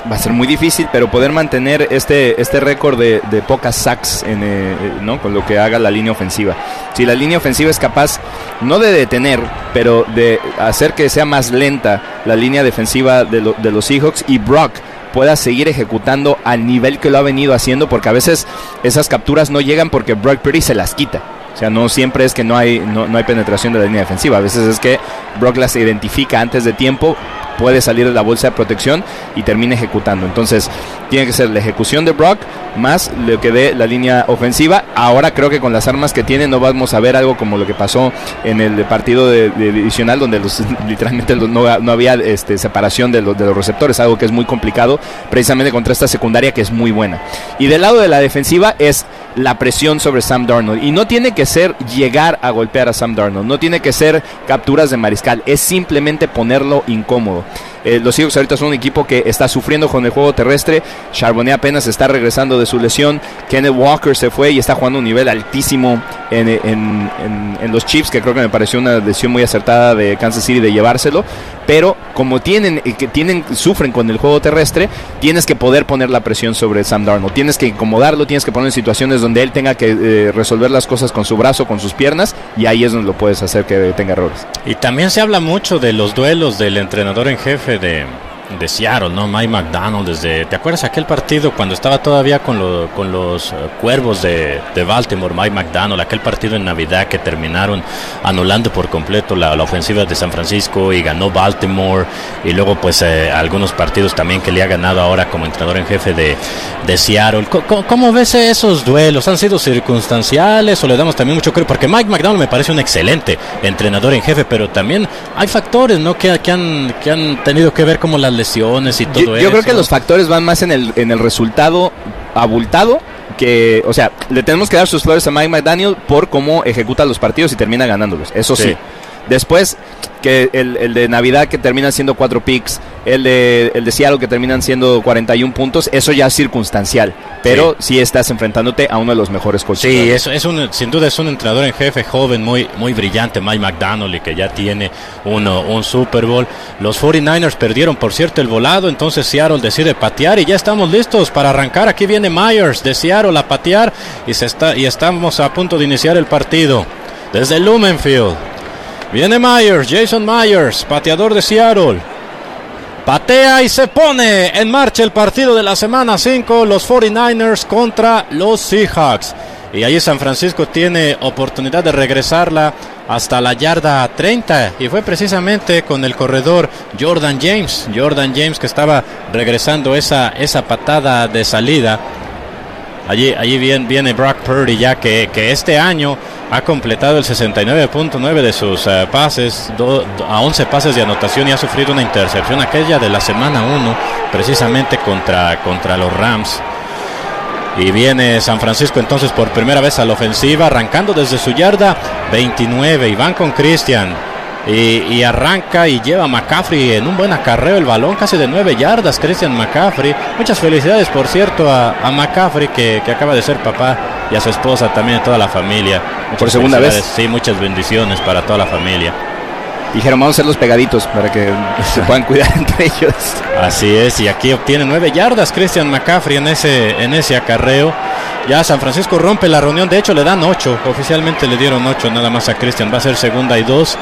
va a ser muy difícil, pero poder mantener este récord de pocas sacks ¿no? Con lo que haga la línea ofensiva. Si la línea ofensiva es capaz, no de detener, pero de hacer que sea más lenta la línea defensiva de los Seahawks, y Brock pueda seguir ejecutando al nivel que lo ha venido haciendo, porque a veces esas capturas no llegan porque Brock Purdy se las quita. O sea, no siempre es que no hay penetración de la línea defensiva. A veces es que Brock las identifica antes de tiempo, puede salir de la bolsa de protección y termina ejecutando. Entonces, tiene que ser la ejecución de Brock más lo que dé la línea ofensiva. Ahora creo que con las armas que tiene no vamos a ver algo como lo que pasó en el partido de divisional, donde literalmente no había separación de los receptores, algo que es muy complicado precisamente contra esta secundaria que es muy buena. Y del lado de la defensiva es la presión sobre Sam Darnold, y no tiene que ser llegar a golpear a Sam Darnold, no tiene que ser capturas de mariscal, es simplemente ponerlo incómodo. Los Seahawks ahorita son un equipo que está sufriendo con el juego terrestre. Charbonnet apenas está regresando de su lesión. Kenneth Walker se fue y está jugando un nivel altísimo en los Chiefs, que creo que me pareció una decisión muy acertada de Kansas City de llevárselo. Pero como sufren con el juego terrestre, tienes que poder poner la presión sobre Sam Darnold. Tienes que incomodarlo, tienes que poner en situaciones donde él tenga que resolver las cosas con su brazo, con sus piernas, y ahí es donde lo puedes hacer que tenga errores. Y también se habla mucho de los duelos del entrenador en jefe de Seattle, ¿no? Mike McDonald. ¿Te acuerdas aquel partido cuando estaba todavía con los Cuervos de Baltimore? Mike McDonald, aquel partido en Navidad que terminaron anulando por completo la ofensiva de San Francisco y ganó Baltimore, y luego pues algunos partidos también que le ha ganado ahora como entrenador en jefe de Seattle. ¿Cómo ves esos duelos? ¿Han sido circunstanciales o le damos también mucho crédito? Porque Mike McDonald me parece un excelente entrenador en jefe, pero también hay factores, ¿no? que han tenido que ver, como las lesiones y todo eso. Yo creo que los factores van más en el resultado abultado, que, o sea, le tenemos que dar sus flores a Mike McDaniel por cómo ejecuta los partidos y termina ganándolos, eso sí. Después, que el de Navidad que terminan siendo 4 picks, el de Seattle que terminan siendo 41 puntos, eso ya es circunstancial, pero sí estás enfrentándote a uno de los mejores coaches. Sí, eso sin duda es un entrenador en jefe joven, muy, muy brillante, Mike McDonald, y que ya tiene un Super Bowl. Los 49ers perdieron, por cierto, el volado, entonces Seattle decide patear y ya estamos listos para arrancar. Aquí viene Myers de Seattle a patear y estamos a punto de iniciar el partido desde Lumenfield. Viene Myers, Jason Myers, pateador de Seattle. Patea y se pone en marcha el partido de la semana 5, los 49ers contra los Seahawks. Y ahí San Francisco tiene oportunidad de regresarla hasta la yarda 30. Y fue precisamente con el corredor Jordan James que estaba regresando esa patada de salida. Allí viene Brock Purdy, ya que este año ha completado el 69.9 de sus pases, a 11 pases de anotación, y ha sufrido una intercepción, aquella de la semana 1, precisamente contra los Rams. Y viene San Francisco entonces por primera vez a la ofensiva, arrancando desde su yarda 29, y van con Christian. Y arranca y lleva a McCaffrey en un buen acarreo el balón, casi de 9 yardas, Christian McCaffrey. Muchas felicidades, por cierto, a McCaffrey, que acaba de ser papá, y a su esposa también, a toda la familia. Por segunda vez. Sí, muchas bendiciones para toda la familia. Dijeron, vamos a hacerlos pegaditos para que se puedan cuidar entre ellos. Así es, y aquí obtiene 9 yardas Christian McCaffrey en ese acarreo. Ya San Francisco rompe la reunión, de hecho le dan 8, oficialmente le dieron 8 nada más a Christian. Va a ser segunda y 2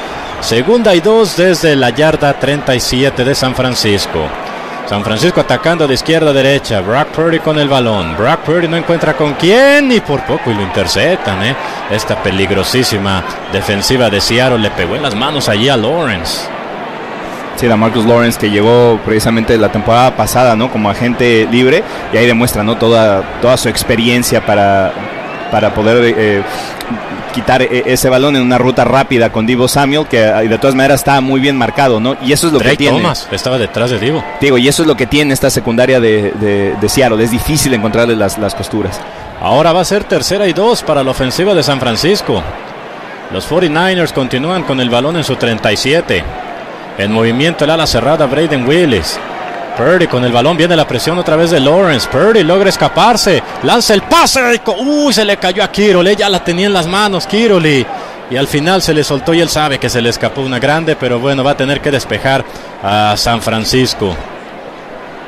desde la yarda 37 de San Francisco. San Francisco atacando de izquierda a derecha. Brock Purdy con el balón. Brock Purdy no encuentra con quién y por poco y lo interceptan. Esta peligrosísima defensiva de Seattle le pegó en las manos allí a Lawrence. Sí, la Marcus Lawrence, que llegó precisamente la temporada pasada, ¿no? Como agente libre, y ahí demuestra, ¿no? Toda su experiencia para poder quitar ese balón en una ruta rápida con Deebo Samuel, que de todas maneras está muy bien marcado, ¿no? Y eso es lo Drake que tiene. Thomas estaba detrás de Deebo. Digo, y eso es lo que tiene esta secundaria de Seattle. Es difícil encontrarle las costuras. Ahora va a ser tercera y 2 para la ofensiva de San Francisco. Los 49ers continúan con el balón en su 37. En movimiento el ala cerrada Braden Willis. Purdy con el balón, viene la presión otra vez de Lawrence. Purdy logra escaparse, lanza el pase, se le cayó a Kirol, ya la tenía en las manos Kirol, y al final se le soltó, y él sabe que se le escapó una grande, pero bueno, va a tener que despejar a San Francisco.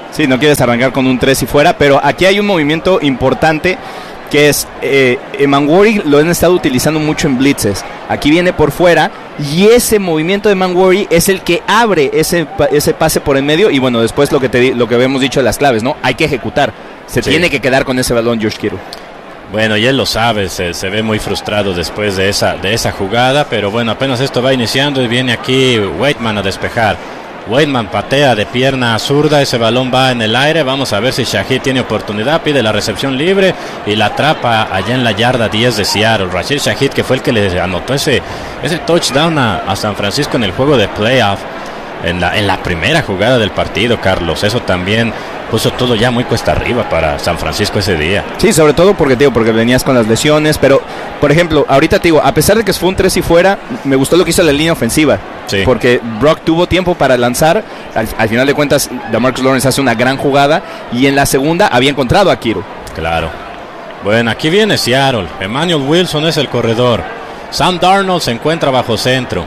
Sí, no quieres arrancar con un 3 y fuera, pero aquí hay un movimiento importante que es Manworthy lo han estado utilizando mucho en blitzes. Aquí viene por fuera y ese movimiento de Manworthy es el que abre ese pase por en medio. Y bueno, después lo que habíamos dicho de las claves, ¿no? Hay que ejecutar. Se tiene que quedar con ese balón George Kittle. Bueno, y él lo sabe, se ve muy frustrado después de esa jugada, pero bueno, apenas esto va iniciando y viene aquí Waitman a despejar. Waitman patea de pierna zurda, ese balón va en el aire, vamos a ver si Shaheed tiene oportunidad, pide la recepción libre y la atrapa allá en la yarda 10 de Seattle. Rashid Shaheed, que fue el que le anotó ese touchdown a San Francisco en el juego de playoff, en la primera jugada del partido, Carlos. Eso también puso todo ya muy cuesta arriba para San Francisco ese día. Sí, sobre todo porque venías con las lesiones, pero por ejemplo, ahorita te digo, a pesar de que fue un 3 y fuera, me gustó lo que hizo la línea ofensiva. Sí. Porque Brock tuvo tiempo para lanzar, al final de cuentas DeMarcus Lawrence hace una gran jugada y en la segunda había encontrado a Kittle. Claro. Bueno, aquí viene Seattle. Emmanuel Wilson es el corredor. Sam Darnold se encuentra bajo centro.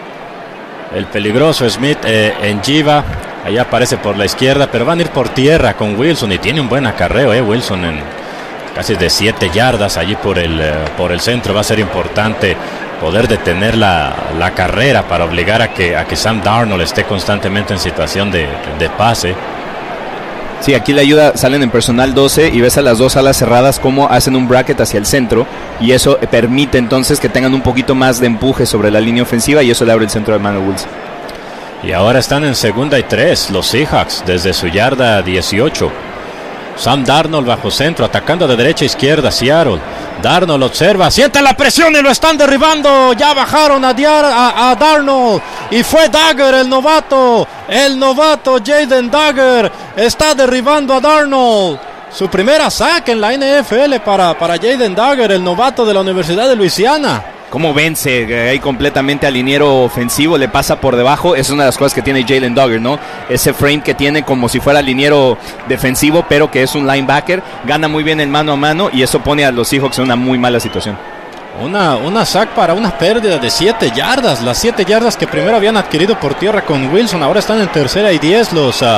El peligroso Smith en Jiva, allá aparece por la izquierda, pero van a ir por tierra con Wilson y tiene un buen acarreo, Wilson en casi de 7 yardas allí por el centro. Va a ser importante poder detener la carrera para obligar a que Sam Darnold esté constantemente en situación de pase. Sí, aquí le ayuda, salen en personal 12 y ves a las dos alas cerradas cómo hacen un bracket hacia el centro y eso permite entonces que tengan un poquito más de empuje sobre la línea ofensiva y eso le abre el centro de Emmanuel Wilson. Y ahora están en 2nd y 3 los Seahawks desde su yarda 18. Sam Darnold bajo centro, atacando de derecha a izquierda Seattle. Darnold observa, siente la presión y lo están derribando. Ya bajaron a Darnold y fue Dagger, el novato Jaden Dagger está derribando a Darnold. Su primera sack en la NFL para Jaden Dagger, el novato de la Universidad de Luisiana. Cómo vence ahí completamente al liniero ofensivo, le pasa por debajo. Es una de las cosas que tiene Jalen Duggar, ¿no? Ese frame que tiene como si fuera liniero defensivo, pero que es un linebacker. Gana muy bien el mano a mano y eso pone a los Seahawks en una muy mala situación. Una sack para una pérdida de 7 yardas. Las 7 yardas que primero habían adquirido por tierra con Wilson, ahora están en 3rd y 10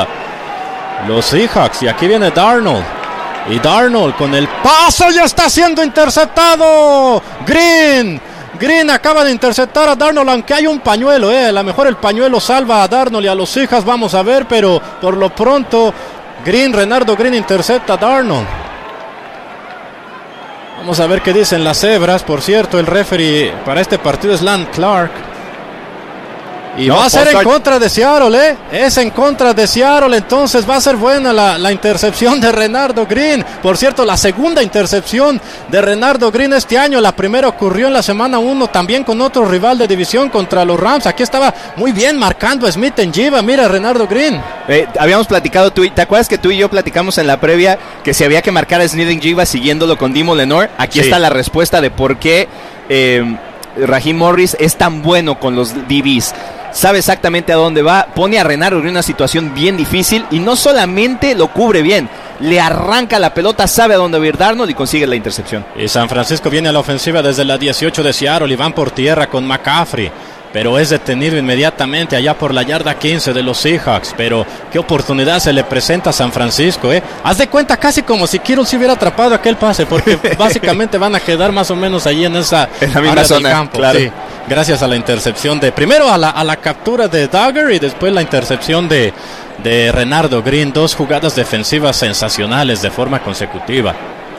los Seahawks. Y aquí viene Darnold. Y Darnold con el paso ya está siendo interceptado. Green acaba de interceptar a Darnold, aunque hay un pañuelo, a lo mejor el pañuelo salva a Darnold y a los Seahawks, vamos a ver, pero por lo pronto Renardo Green intercepta a Darnold. Vamos a ver qué dicen las cebras. Por cierto, el referee para este partido es Lan Clark. Y va a ser en contra de Seattle, es en contra de Seattle, entonces va a ser buena la intercepción de Renardo Green. Por cierto, la segunda intercepción de Renardo Green este año, la primera ocurrió en la semana 1 también con otro rival de división contra los Rams. Aquí estaba muy bien marcando a Smith en Jiva, mira Renardo Green. Habíamos platicado, ¿te acuerdas que tú y yo platicamos en la previa que si había que marcar a Smith en Jiva siguiéndolo con Dimo Lenore? Aquí está la respuesta de por qué Raheem Morris es tan bueno con los DBs. Sabe exactamente a dónde va, pone a Renardo en una situación bien difícil y no solamente lo cubre bien, le arranca la pelota, sabe a dónde va a ir Darnold y consigue la intercepción. Y San Francisco viene a la ofensiva desde la 18 de Seattle y van por tierra con McCaffrey, pero es detenido inmediatamente allá por la yarda 15 de los Seahawks. Pero qué oportunidad se le presenta a San Francisco, Haz de cuenta casi como si Kittle se hubiera atrapado aquel pase, porque básicamente van a quedar más o menos allí en la misma zona del campo, claro. Sí, gracias a la intercepción primero a la captura de Duggar y después la intercepción de Renardo Green. 2 jugadas defensivas sensacionales de forma consecutiva.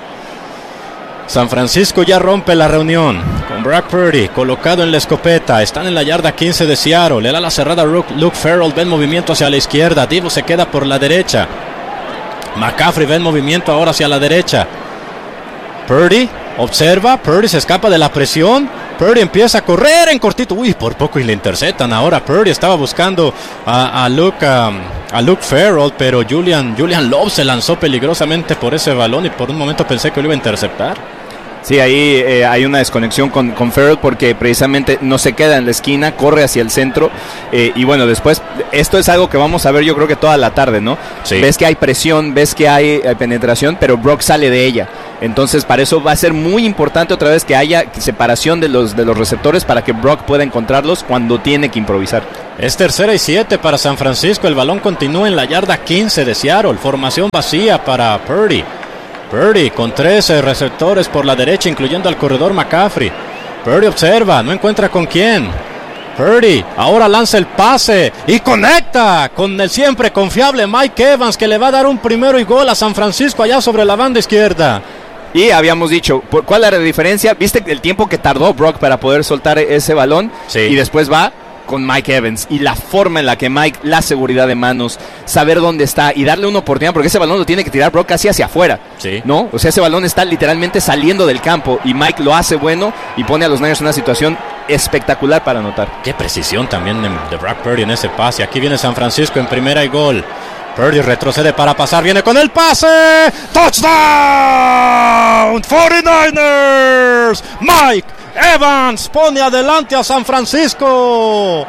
San Francisco ya rompe la reunión con Brock Purdy colocado en la escopeta. Están en la yarda 15 de Seattle. Le da la cerrada Luke Farrell, ve en movimiento hacia la izquierda. Divo se queda por la derecha. McCaffrey ve en movimiento ahora hacia la derecha. Purdy observa, Purdy se escapa de la presión. Purdy empieza a correr en cortito. Uy, por poco y le interceptan ahora. Purdy estaba buscando a Luke Farrell, pero Julian Love se lanzó peligrosamente por ese balón y por un momento pensé que lo iba a interceptar. Sí, ahí hay una desconexión con Farrell porque precisamente no se queda en la esquina, corre hacia el centro y bueno, después esto es algo que vamos a ver yo creo que toda la tarde, ¿no? Sí. Ves que hay presión, ves que hay penetración, pero Brock sale de ella. Entonces para eso va a ser muy importante otra vez que haya separación de los receptores para que Brock pueda encontrarlos cuando tiene que improvisar. Es 3rd y 7 para San Francisco. El balón continúa en la yarda 15 de Seattle. Formación vacía para Purdy. Purdy con 13 receptores por la derecha, incluyendo al corredor McCaffrey. Purdy observa, no encuentra con quién. Purdy ahora lanza el pase y conecta con el siempre confiable Mike Evans, que le va a dar un 1º y gol a San Francisco allá sobre la banda izquierda. Y habíamos dicho, ¿cuál era la diferencia? ¿Viste el tiempo que tardó Brock para poder soltar ese balón? Sí. Y después va con Mike Evans. Y la forma en la que Mike, la seguridad de manos, saber dónde está y darle una oportunidad, porque ese balón lo tiene que tirar Brock casi hacia afuera. Sí. ¿No? O sea, ese balón está literalmente saliendo del campo y Mike lo hace bueno y pone a los Niners en una situación espectacular para anotar. Qué precisión también de Brock Purdy en ese pase. Aquí viene San Francisco en 1ª y gol. Purdy retrocede para pasar, viene con el pase. ¡Touchdown! 49ers. Mike Evans pone adelante a San Francisco.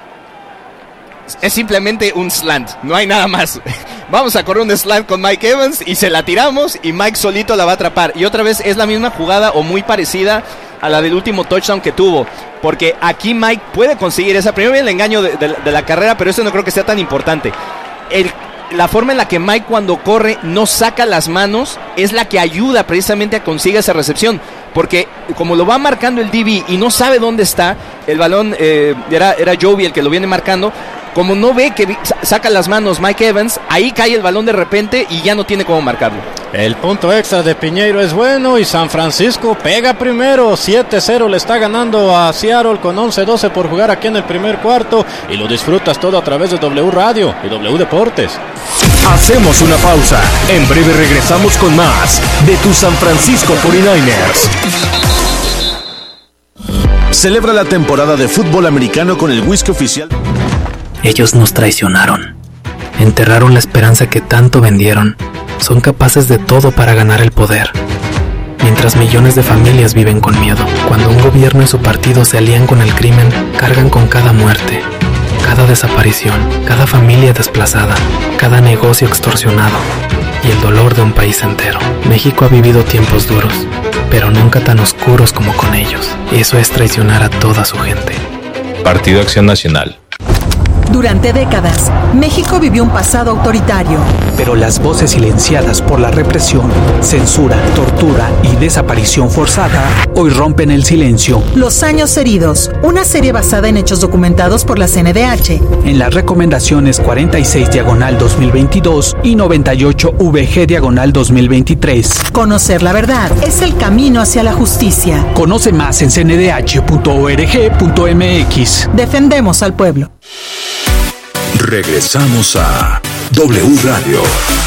Es simplemente un slant, no hay nada más. Vamos a correr un slant con Mike Evans y se la tiramos y Mike solito la va a atrapar. Y otra vez es la misma jugada o muy parecida a la del último touchdown que tuvo. Porque aquí Mike puede conseguir esa. Primero viene el engaño de la carrera, pero eso no creo que sea tan importante. La forma en la que Mike cuando corre no saca las manos es la que ayuda precisamente a conseguir esa recepción. Porque como lo va marcando el DB y no sabe dónde está, el balón era Joby el que lo viene marcando. Como no ve que saca las manos Mike Evans, ahí cae el balón de repente y ya no tiene cómo marcarlo. El punto extra de Piñeiro es bueno y San Francisco pega primero. 7-0 le está ganando a Seattle con 11-12 por jugar aquí en el primer cuarto. Y lo disfrutas todo a través de W Radio y W Deportes. Hacemos una pausa. En breve regresamos con más de tu San Francisco 49ers. Celebra la temporada de fútbol americano con el whisky oficial. Ellos nos traicionaron. Enterraron la esperanza que tanto vendieron. Son capaces de todo para ganar el poder. Mientras millones de familias viven con miedo. Cuando un gobierno y su partido se alían con el crimen, cargan con cada muerte, cada desaparición, cada familia desplazada, cada negocio extorsionado y el dolor de un país entero. México ha vivido tiempos duros, pero nunca tan oscuros como con ellos. Eso es traicionar a toda su gente. Partido Acción Nacional. Durante décadas, México vivió un pasado autoritario. Pero las voces silenciadas por la represión, censura, tortura y desaparición forzada hoy rompen el silencio. Los años heridos, una serie basada en hechos documentados por la CNDH. En las recomendaciones 46/2022 y 98VG/2023. Conocer la verdad es el camino hacia la justicia. Conoce más en cndh.org.mx. Defendemos al pueblo. Regresamos a W Radio.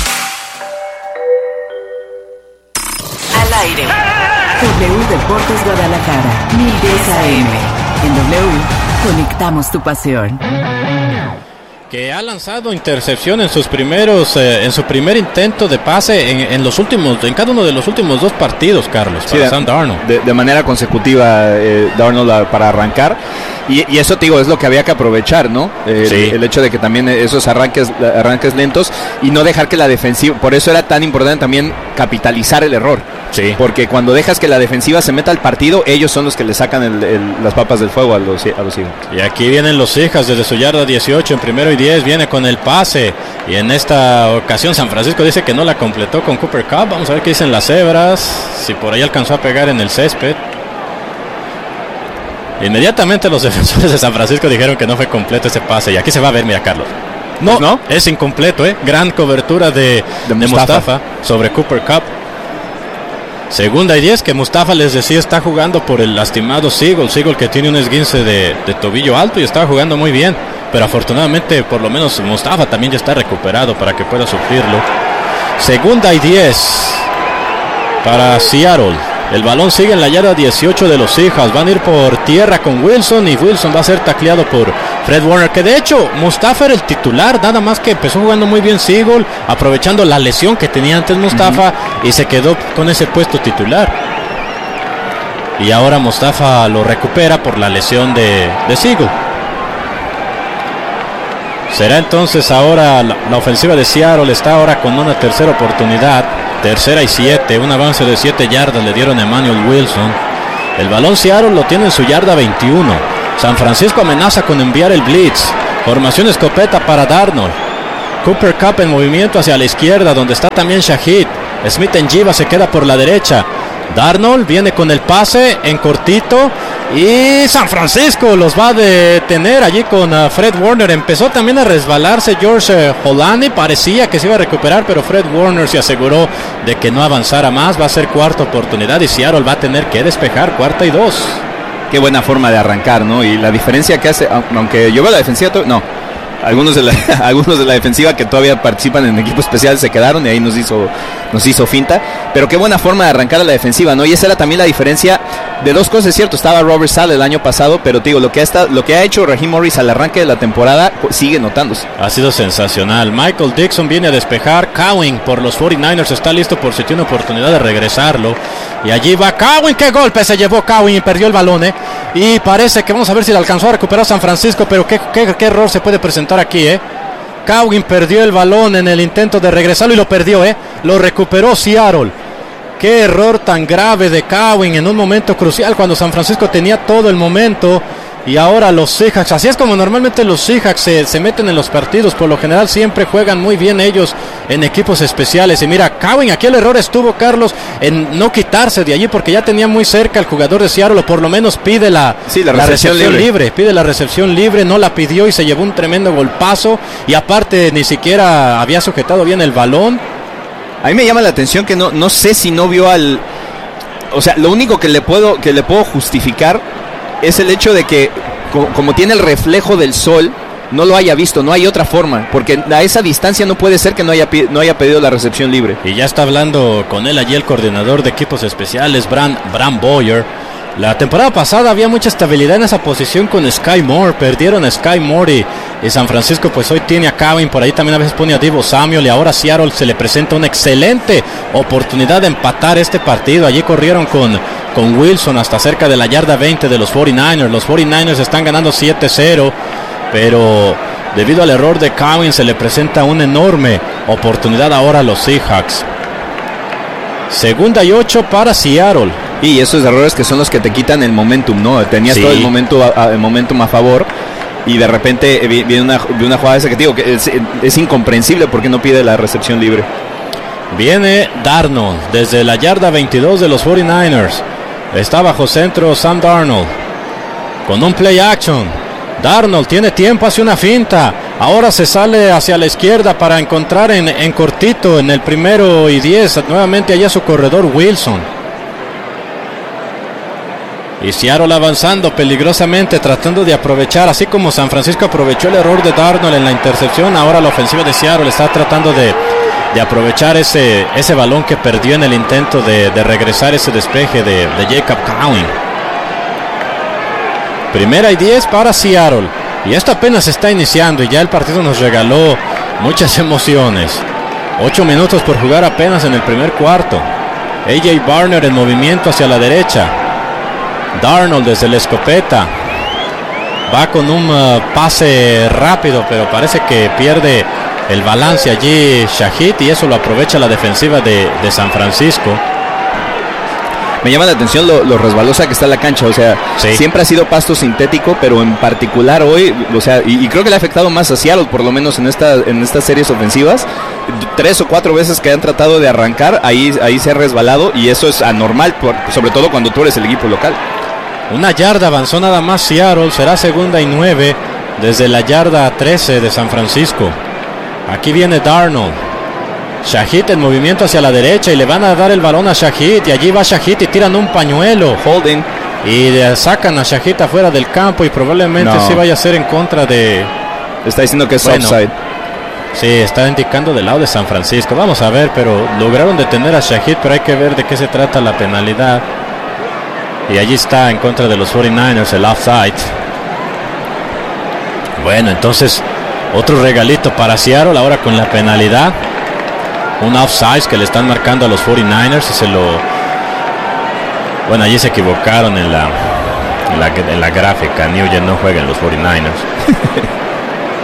Al aire. W Deportes Guadalajara, 1010 AM. En W, conectamos tu pasión. Que ha lanzado intercepción en sus primeros, en su primer intento de pase en cada uno de los últimos 2 partidos, Carlos, para Sam Darnold. De manera consecutiva, Darnold para arrancar. Y eso, te digo, es lo que había que aprovechar, ¿no? Sí. El hecho de que también esos arranques lentos y no dejar que la defensiva, por eso era tan importante también capitalizar el error. Sí. Porque cuando dejas que la defensiva se meta al partido, ellos son los que le sacan las papas del fuego a los Eagles. Y aquí vienen los Hijas desde su yarda 18 en 1º y 10, viene con el pase. Y en esta ocasión San Francisco dice que no la completó con Cooper Kupp. Vamos a ver qué dicen las cebras, si por ahí alcanzó a pegar en el césped. Inmediatamente los defensores de San Francisco dijeron que no fue completo ese pase. Y aquí se va a ver, mira, Carlos. No, es incompleto, Gran cobertura de Mustafa sobre Cooper Kupp. 2ª y 10, que Mustafa, les decía, está jugando por el lastimado Seagull que tiene un esguince de tobillo alto y está jugando muy bien. Pero afortunadamente, por lo menos Mustafa también ya está recuperado para que pueda sufrirlo. 2ª y 10 para Seattle. El balón sigue en la yarda 18 de los Seahawks. Van a ir por tierra con Wilson y Wilson va a ser tacleado por Fred Warner, que de hecho Mustafa era el titular, nada más que empezó jugando muy bien Seagull, aprovechando la lesión que tenía antes Mustafa, y se quedó con ese puesto titular. Y ahora Mustafa lo recupera por la lesión de Seagull. Será entonces ahora la ofensiva de Seattle está ahora con una tercera oportunidad. Tercera y 7, un avance de 7 yardas le dieron a Emmanuel Wilson. El balón Seattle lo tiene en su yarda 21. San Francisco amenaza con enviar el blitz. Formación escopeta para Darnold. Cooper Kupp en movimiento hacia la izquierda, donde está también Shaheed. Smith-Njigba se queda por la derecha. Darnold viene con el pase en cortito y San Francisco los va a detener allí con Fred Warner. Empezó también a resbalarse George Holani, parecía que se iba a recuperar, pero Fred Warner se aseguró de que no avanzara más. Va a ser cuarta oportunidad y Seattle va a tener que despejar, 4ª y 2. Qué buena forma de arrancar, ¿no? Y la diferencia que hace, aunque yo veo la defensiva, algunos de la defensiva que todavía participan en equipo especial se quedaron y ahí nos hizo finta, pero qué buena forma de arrancar a la defensiva, ¿no? Y esa era también la diferencia de dos cosas, es cierto, estaba Robert Saleh el año pasado, pero te digo, lo que ha hecho Raheem Morris al arranque de la temporada sigue notándose. Ha sido sensacional. Michael Dixon viene a despejar. Cowing por los 49ers está listo por si tiene oportunidad de regresarlo, y allí va Cowing. Qué golpe se llevó Cowing y perdió el balón, y parece que vamos a ver si le alcanzó a recuperar San Francisco, pero qué error se puede presentar aquí, Cowing perdió el balón en el intento de regresarlo y lo perdió, lo recuperó Seattle. Qué error tan grave de Cowing en un momento crucial cuando San Francisco tenía todo el momento. Y ahora los Seahawks, así es como normalmente los Seahawks se meten en los partidos. Por lo general siempre juegan muy bien ellos en equipos especiales. Y mira, Cowing, aquí el error estuvo, Carlos, en no quitarse de allí, porque ya tenía muy cerca el jugador de Seattle, o por lo menos pide la recepción libre. Pide la recepción libre, no la pidió y se llevó un tremendo golpazo. Y aparte ni siquiera había sujetado bien el balón. A mí me llama la atención que no sé si no vio al... O sea, lo único que le puedo justificar es el hecho de que como tiene el reflejo del sol, no lo haya visto, no hay otra forma, porque a esa distancia no puede ser que no haya pedido la recepción libre. Y ya está hablando con él allí el coordinador de equipos especiales, Bram Boyer. La temporada pasada había mucha estabilidad en esa posición con Sky Moore, perdieron a Sky Moore y San Francisco pues hoy tiene a Cowing, por ahí también a veces pone a Deebo Samuel, y ahora Seattle se le presenta una excelente oportunidad de empatar este partido. Allí corrieron con Wilson hasta cerca de la yarda 20 de los 49ers. Los 49ers están ganando 7-0, pero debido al error de Cowing se le presenta una enorme oportunidad ahora a los Seahawks. 2ª y 8 para Seattle. Y esos errores que son los que te quitan el momentum, ¿no? Tenías todo el momentum a favor, y de repente viene una jugada esa que te digo que es incomprensible porque no pide la recepción libre. Viene Darnold desde la yarda 22 de los 49ers. Está bajo centro Sam Darnold con un play action. Darnold tiene tiempo, hace una finta. Ahora se sale hacia la izquierda para encontrar en cortito en el 1º y 10. Nuevamente allá su corredor Wilson. Y Seattle avanzando peligrosamente, tratando de aprovechar, así como San Francisco aprovechó el error de Darnold en la intercepción. Ahora la ofensiva de Seattle está tratando de aprovechar ese balón que perdió en el intento de regresar ese despeje de Jacob Cowing. 1ª y 10 para Seattle. Y esto apenas está iniciando y ya el partido nos regaló muchas emociones. 8 minutos por jugar apenas en el primer cuarto. AJ Barner en movimiento hacia la derecha. Darnold desde la escopeta. Va con un pase rápido, pero parece que pierde el balance allí Shaheed, y eso lo aprovecha la defensiva de San Francisco. Me llama la atención lo resbalosa que está la cancha, o sea, sí. Siempre ha sido pasto sintético, pero en particular hoy, o sea, y creo que le ha afectado más a Seattle, por lo menos en estas series ofensivas. 3 o 4 veces que han tratado de arrancar, ahí se ha resbalado, y eso es anormal, sobre todo cuando tú eres el equipo local. Una yarda avanzó nada más Seattle, será 2ª y 9 desde la yarda 13 de San Francisco. Aquí viene Darnold. Shaheed en movimiento hacia la derecha y le van a dar el balón a Shaheed, y allí va Shaheed y tiran un pañuelo. Holding. Y sacan a Shaheed afuera del campo, y probablemente sí vaya a ser en contra de... Está diciendo que es offside. Sí, está indicando del lado de San Francisco. Vamos a ver, pero lograron detener a Shaheed, pero hay que ver de qué se trata la penalidad. Y allí está en contra de los 49ers el offside. Bueno, entonces otro regalito para Seattle ahora con la penalidad. Un offside que le están marcando a los 49ers y se lo... Bueno, allí se equivocaron en la gráfica. Nugent no juega en los 49ers.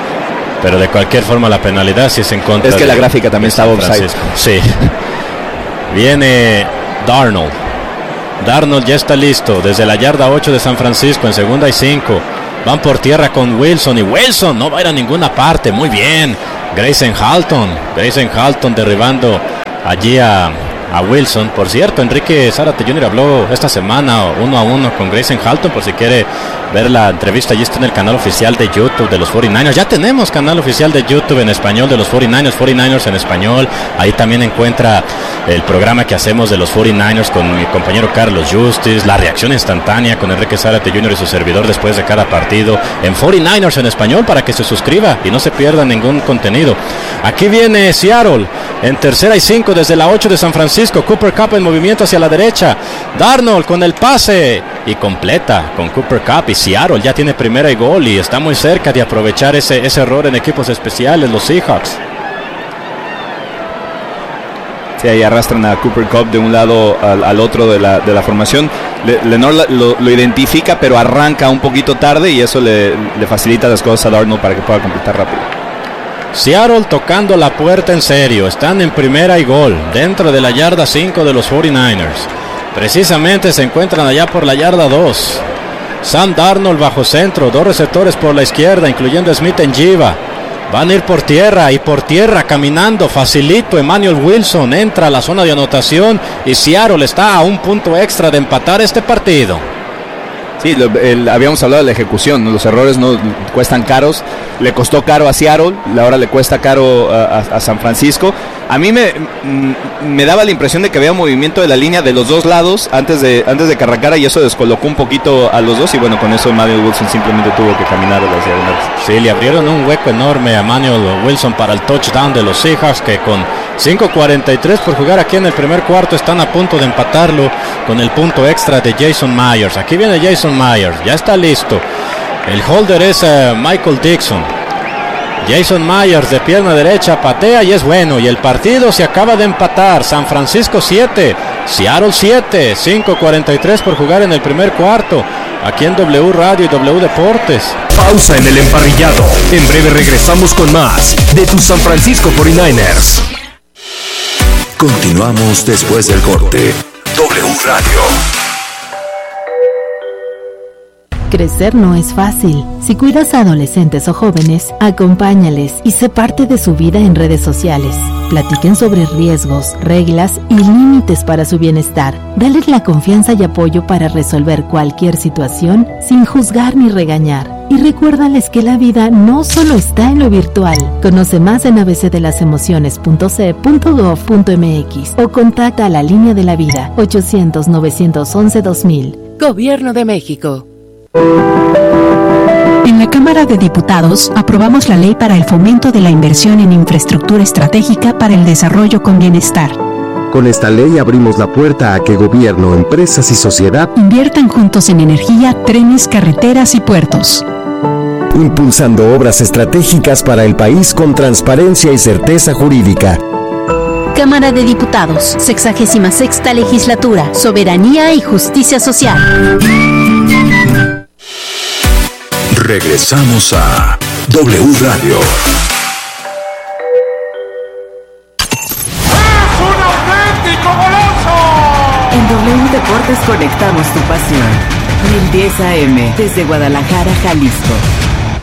Pero de cualquier forma la penalidad sí es en contra. Es que la gráfica también estaba offside. Sí. Viene Darnold. Darnold ya está listo desde la yarda 8 de San Francisco en 2nd y 5. Van por tierra con Wilson y Wilson no va a ir a ninguna parte. Muy bien. Grayson Halton derribando allí a Wilson. Por cierto, Enrique Zárate Jr. habló esta semana 1-1 con Grayson Halton, por si quiere ver la entrevista. Allí está en el canal oficial de YouTube de los 49ers. Ya tenemos canal oficial de YouTube en español de los 49ers en español. Ahí también encuentra el programa que hacemos de los 49ers con mi compañero Carlos Justice, la reacción instantánea con Enrique Zárate Jr. y su servidor después de cada partido en 49ers en español, para que se suscriba y no se pierda ningún contenido. Aquí viene Seattle en 3rd y 5 desde la 8 de San Francisco. Cooper Kupp en movimiento hacia la derecha. Darnold con el pase y completa con Cooper Kupp, y Seattle ya tiene 1st y gol y está muy cerca de aprovechar ese error en equipos especiales, los Seahawks. Sí, ahí arrastran a Cooper Kupp de un lado al otro de la formación. Lenoir lo identifica, pero arranca un poquito tarde y eso le facilita las cosas a Darnold para que pueda completar rápido. Seattle tocando la puerta en serio. Están en 1st y gol dentro de la yarda 5 de los 49ers. Precisamente se encuentran allá por la yarda 2. Sam Darnold bajo centro, 2 receptores por la izquierda, incluyendo Smith en Jiva. Van a ir por tierra y por tierra caminando facilito. Emmanuel Wilson entra a la zona de anotación y Seattle está a un punto extra de empatar este partido. Sí, habíamos hablado de la ejecución, ¿no? Los errores no cuestan caros. Le costó caro a Seattle, ahora le cuesta caro a San Francisco. A mí me daba la impresión de que había movimiento de la línea de los dos lados antes de que arrancara, y eso descolocó un poquito a los dos, y bueno, con eso Emmanuel Wilson simplemente tuvo que caminar a las diagonales. Sí, le abrieron un hueco enorme a Emmanuel Wilson para el touchdown de los Seahawks, que con 5:43 por jugar aquí en el primer cuarto están a punto de empatarlo con el punto extra de Jason Myers. Aquí viene Jason Myers, ya está listo. El holder es Michael Dixon. Jason Myers de pierna derecha patea y es bueno, y el partido se acaba de empatar. San Francisco 7, Seattle 7, 5:43 por jugar en el primer cuarto, aquí en W Radio y W Deportes. Pausa en el emparrillado. En breve regresamos con más de tus San Francisco 49ers. Continuamos después del corte. W Radio. Crecer no es fácil. Si cuidas a adolescentes o jóvenes, acompáñales y sé parte de su vida en redes sociales. Platiquen sobre riesgos, reglas y límites para su bienestar. Dales la confianza y apoyo para resolver cualquier situación sin juzgar ni regañar. Y recuérdales que la vida no solo está en lo virtual. Conoce más en abcdelasemociones.ce.gov.mx o contacta a la Línea de la Vida 800-911-2000. Gobierno de México. En la Cámara de Diputados aprobamos la Ley para el Fomento de la Inversión en Infraestructura Estratégica para el Desarrollo con Bienestar. Con esta ley abrimos la puerta a que gobierno, empresas y sociedad inviertan juntos en energía, trenes, carreteras y puertos, impulsando obras estratégicas para el país con transparencia y certeza jurídica. Cámara de Diputados, 66ª Legislatura, Soberanía y Justicia Social. Regresamos a W Radio. ¡Es un auténtico golazo! En W Deportes conectamos tu pasión. 1010 AM, desde Guadalajara, Jalisco.